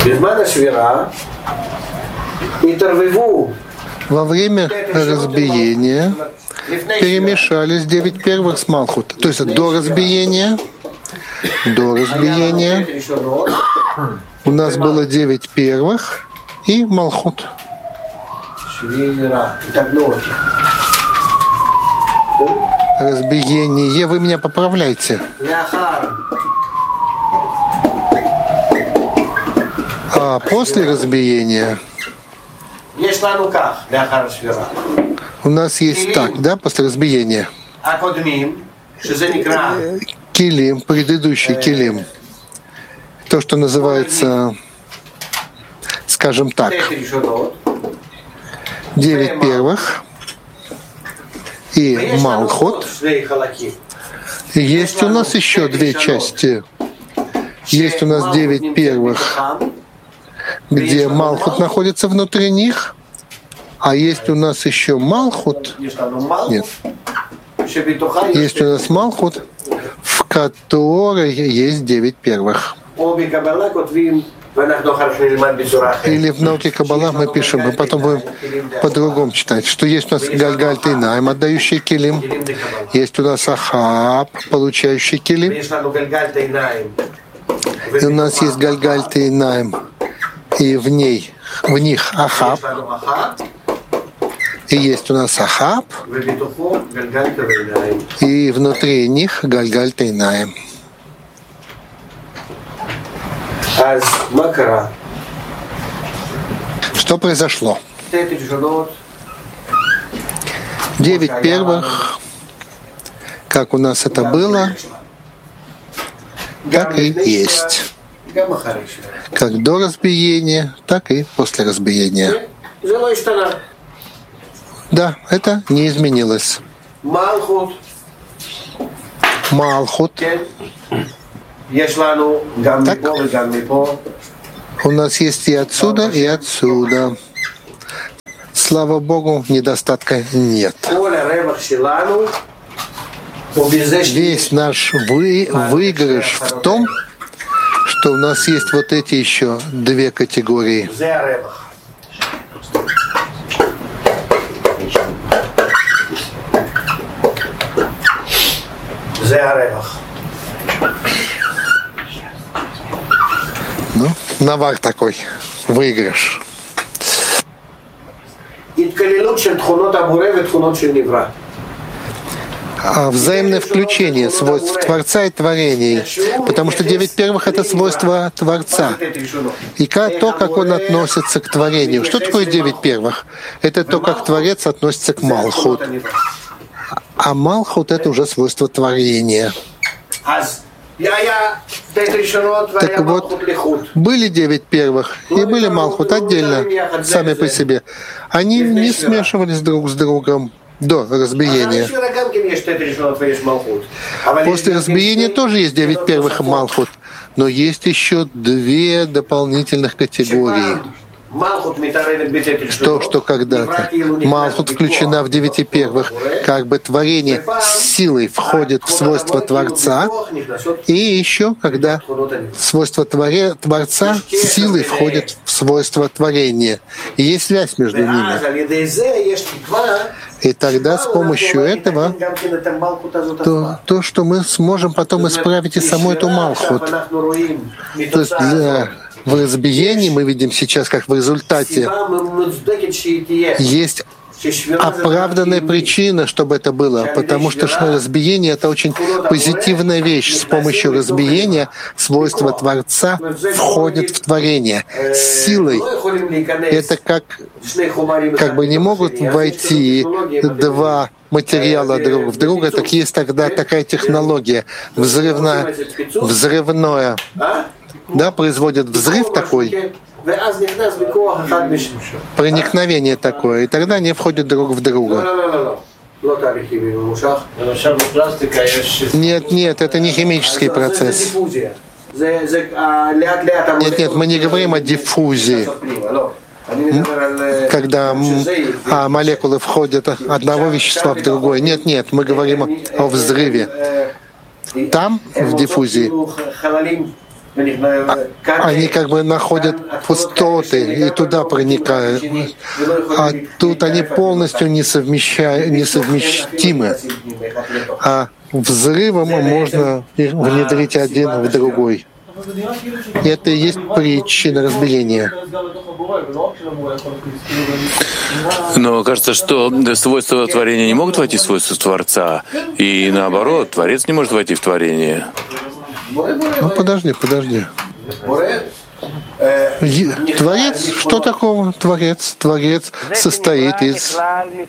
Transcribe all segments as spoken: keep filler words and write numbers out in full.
Во время разбиения перемешались девять первых с Малхут. То есть до разбиения, до разбиения у нас было девять первых и Малхут. Разбиение. Вы меня поправляйте. А после разбиения у нас есть так, да, после разбиения. Килим, предыдущий килим. То, что называется, скажем так, девять первых и Малхут. Есть у нас еще две части. Есть у нас девять первых, где Малхут находится внутри них, а есть у нас еще Малхут. Нет. Есть у нас Малхут, в которой есть девять первых. Или в науке Каббала мы пишем, мы потом будем по-другому читать, что есть у нас Гальгаль Тейнаим, отдающий килим, есть у нас Ахаб, получающий килим, и у нас есть Гальгаль Тейнаим, и в ней, в них Ахаб, и есть у нас Ахаб, и внутри них Гальгаль Тейнаим. Что произошло? Девять первых, как у нас это было, так и есть. Как до разбиения, так и после разбиения. Да, это не изменилось. Малхут. Так, у нас есть и отсюда, и отсюда. Слава Богу, недостатка нет. Весь наш вы, выигрыш в том, что у нас есть вот эти еще две категории. Ну, навар такой, выигрыш. А взаимное включение свойств Творца и творений, потому что девять первых — это свойства Творца. И то, как он относится к творению. Что такое девять первых? Это то, как Творец относится к Малхут. А Малхут — это уже свойство творения. Так вот, были девять первых и были Малхут отдельно, сами по себе. Они не смешивались друг с другом до разбиения. После разбиения тоже есть девять первых и Малхут, но есть еще две дополнительных категории. То, что когда-то Малхут включена в девяти первых, как бы творение с силой входит в свойства Творца, и еще когда свойства творе, Творца с силой входит в свойства творения. И есть связь между ними. И тогда с помощью этого то, то что мы сможем потом исправить и саму эту Малхут. То есть для В разбиении мы видим сейчас, как в результате есть оправданная причина, чтобы это было, потому что разбиение — это очень позитивная вещь. С помощью разбиения свойства Творца входят в творение с силой. Это как, как бы не могут войти два материала друг в друга, так есть тогда такая технология взрывная, взрывное, да, производит взрыв такой, проникновение такое, и тогда они входят друг в друга. Нет, нет, это не химический процесс. Нет, нет, мы не говорим о диффузии, когда а, молекулы входят от одного вещества в другое. Нет, нет, мы говорим о взрыве. Там, в диффузии, они как бы находят пустоты и туда проникают. А тут они полностью несовмеща... несовместимы. А взрывом можно внедрить один в другой. Это и есть причина разбиения. Но кажется, что свойства творения не могут войти в свойства Творца, и наоборот, Творец не может войти в творение. Ну подожди, подожди. Творец, что такого? Творец, Творец состоит из...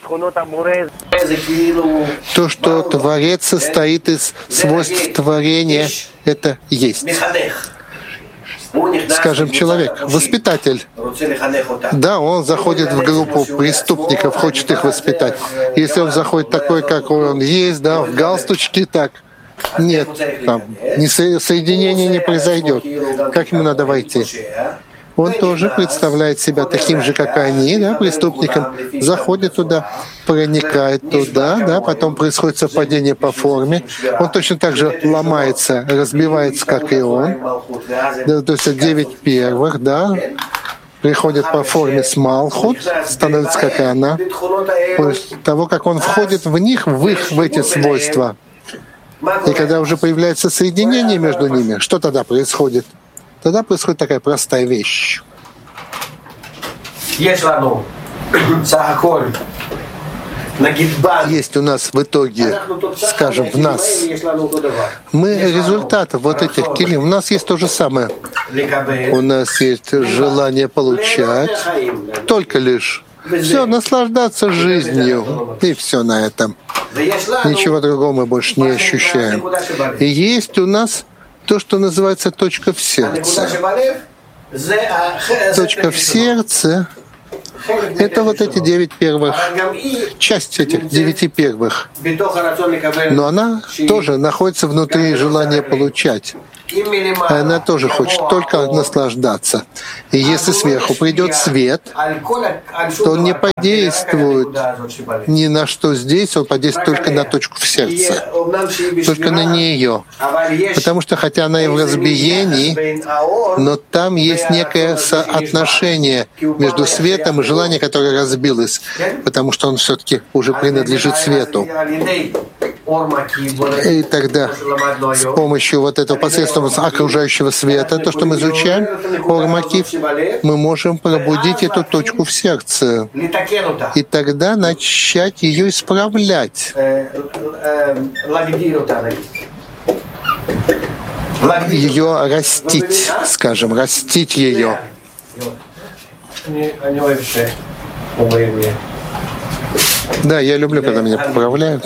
То, что Творец состоит из свойств творения, это есть. Скажем, человек, воспитатель. Да, он заходит в группу преступников, хочет их воспитать. Если он заходит такой, какой он есть, да, в галстучке, так, нет, там, соединение не произойдет. Как ему надо войти? Он тоже представляет себя таким же, как они, да, преступником, заходит туда, проникает туда, да, потом происходит совпадение по форме. Он точно так же ломается, разбивается, как и он. Да, то есть девять первых, да, приходит по форме с Малхут, становится как и она. После того, как он входит в них, в их, в эти свойства. И когда уже появляется соединение между ними, что тогда происходит? Тогда происходит такая простая вещь. Есть у нас в итоге, скажем, в нас, мы результат вот этих килим, у нас есть то же самое. У нас есть желание получать, только лишь все, наслаждаться жизнью, и все на этом. Ничего другого мы больше не ощущаем. И есть у нас то, что называется точка в сердце. Точка в сердце — это вот эти девять первых, часть этих девяти первых. Но она тоже находится внутри желания получать. Она тоже хочет только наслаждаться. И если сверху придет свет, то он не подействует ни на что здесь, он подействует только на точку в сердце, только на нее. Потому что хотя она и в разбиении, но там есть некое соотношение между светом и желанием, которое разбилось, потому что он все-таки уже принадлежит свету. И тогда с помощью вот этого посредством окружающего света, то, что мы изучаем, Ор-Макив, мы можем пробудить эту точку в сердце. И тогда начать ее исправлять. Ее растить, скажем, растить ее. Да, я люблю, когда меня поправляют.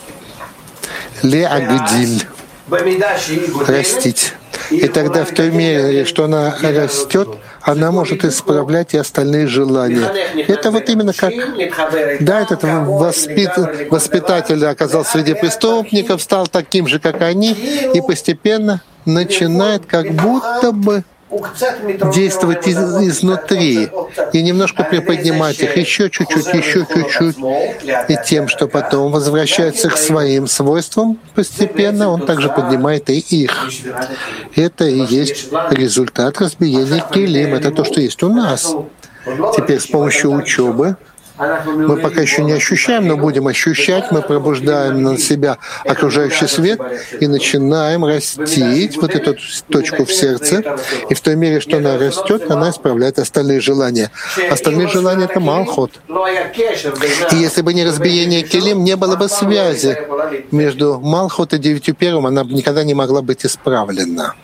Леагдиль. Растить. И тогда в той мере, что она растет, она может исправлять и остальные желания. Это вот именно как... Да, этот воспит... воспитатель оказался среди преступников, стал таким же, как они, и постепенно начинает как будто бы действовать из, изнутри и немножко приподнимать их еще чуть-чуть, еще чуть-чуть, и тем, что потом возвращается к своим свойствам, постепенно он также поднимает и их. Это и есть результат разбиения килим. Это то, что есть у нас. Теперь с помощью учебы мы пока еще не ощущаем, но будем ощущать, мы пробуждаем на себя окружающий свет и начинаем растить вот эту точку в сердце. И в той мере, что она растет, она исправляет остальные желания. Остальные желания — это Малхут. И если бы не разбиение килим, не было бы связи между Малхут и девятью первым, она бы никогда не могла быть исправлена.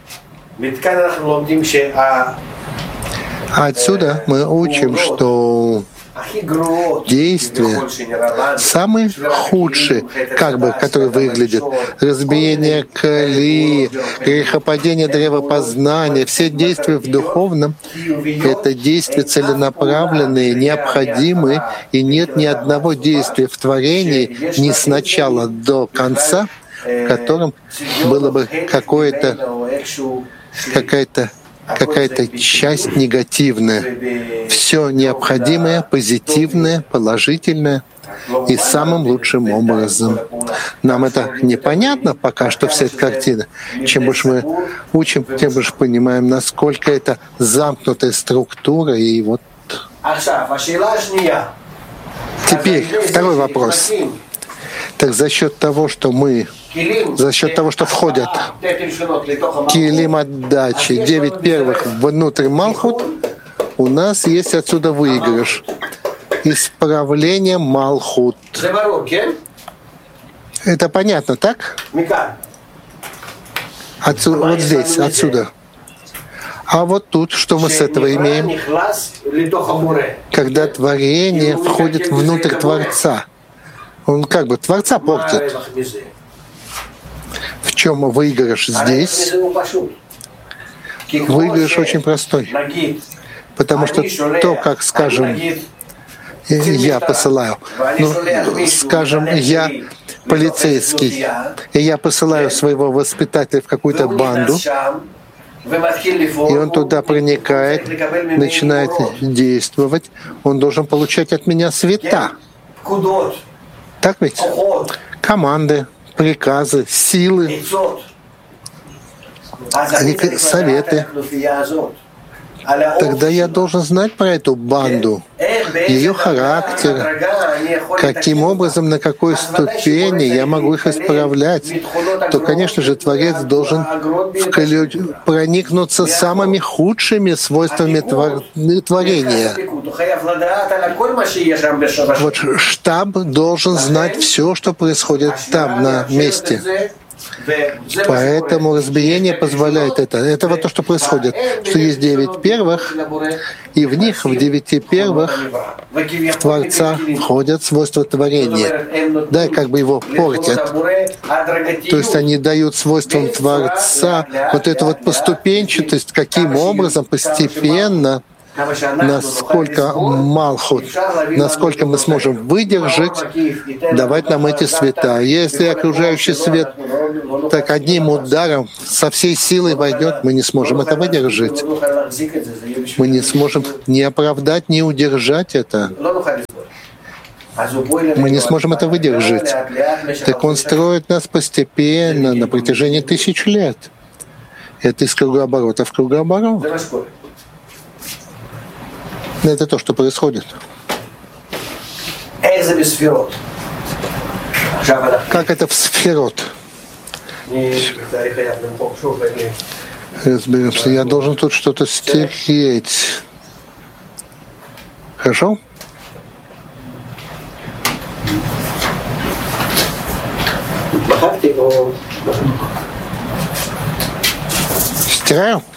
А отсюда мы учим, что действия самые худшие, как бы, которые выглядят, разбиение коли, грехопадение древа познания, все действия в духовном — это действия целенаправленные, необходимые, и нет ни одного действия в творении ни с начала до конца, в котором было бы какое-то, какая-то какая-то часть негативная. Все необходимое, позитивное, положительное и самым лучшим образом. Нам это непонятно пока что, вся эта картина. Чем больше мы учим, тем больше понимаем, насколько это замкнутая структура. И вот теперь второй вопрос. Так за счет того, что мы, за счет того, что входят килим отдачи, девять первых внутрь Малхут, у нас есть отсюда выигрыш. Исправление Малхут. Это понятно, так? Отсюда, вот здесь, отсюда. А вот тут, что мы с этого имеем? Когда творение входит внутрь Творца. Он как бы Творца портит. В чем выигрыш здесь? Выигрыш очень простой. Потому что то, как, скажем, я посылаю, ну, скажем, я полицейский, и я посылаю своего воспитателя в какую-то банду, и он туда проникает, начинает действовать, он должен получать от меня света. Так ведь? Команды, приказы, силы, советы. Тогда я должен знать про эту банду, ее характер, каким образом, на какой ступени я могу их исправлять. То, конечно же, Творец должен проникнуться самыми худшими свойствами твор... творения. Вот штаб должен знать все, что происходит там, на месте. Поэтому разбиение позволяет это. Это вот то, что происходит. Что есть девять первых, и в них, в девяти первых, в Творца входят свойства творения. Да, как бы его портят. То есть они дают свойствам Творца вот эту вот поступенчатость, каким образом постепенно, насколько Малхут, насколько мы сможем выдержать, давать нам эти света. Если окружающий свет так одним ударом со всей силой войдет, мы не сможем это выдержать. Мы не сможем ни оправдать, ни удержать это. Мы не сможем это выдержать. Так он строит нас постепенно на протяжении тысяч лет. Это из кругооборота в кругооборот. Это то, что происходит. Как это в сферот? Разберемся. Я должен тут что-то стереть. Хорошо? Стираю?